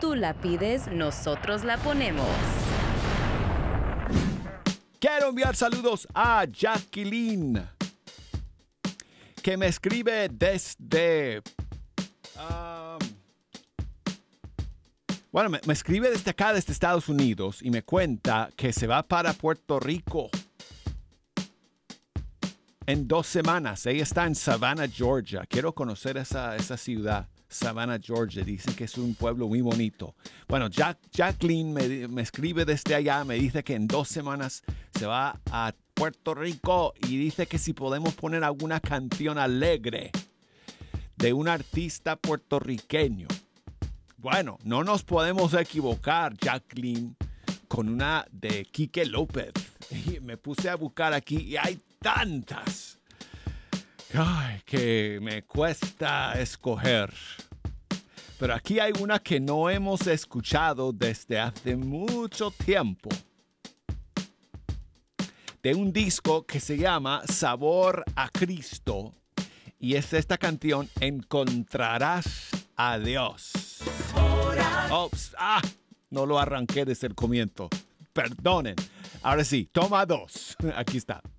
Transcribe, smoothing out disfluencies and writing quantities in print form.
Tú la pides, nosotros la ponemos. Quiero enviar saludos a Jacqueline, que me escribe desde... me escribe desde acá, desde Estados Unidos, y me cuenta que se va para Puerto Rico en 2 semanas. Ella está en Savannah, Georgia. Quiero conocer esa ciudad, Savannah, Georgia. Dicen que es un pueblo muy bonito. Bueno, Jacqueline me escribe desde allá, me dice que en 2 semanas se va a Puerto Rico y dice que si podemos poner alguna canción alegre de un artista puertorriqueño. Bueno, no nos podemos equivocar, Jacqueline, con una de Quique López. Y me puse a buscar aquí y hay tantas que me cuesta escoger. Pero aquí hay una que no hemos escuchado desde hace mucho tiempo, de un disco que se llama Sabor a Cristo, y es esta canción, Encontrarás a Dios. No lo arranqué desde el comienzo. Perdonen. Ahora sí, toma 2. Aquí está.